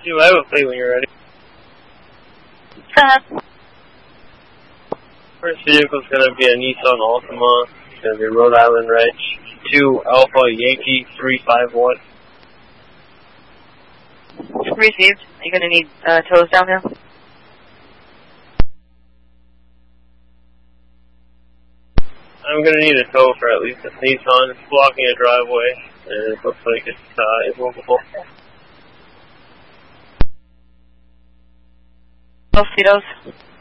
You have a plate when you're ready. First vehicle is going to be a Nissan Altima. It's going to be Rhode Island Reg 2 Alpha Yankee 351. Received. Are you going to need tows down here? I'm going to need a tow for at least this Nissan. It's blocking a driveway, and it looks like it's immovable. Both Cetos.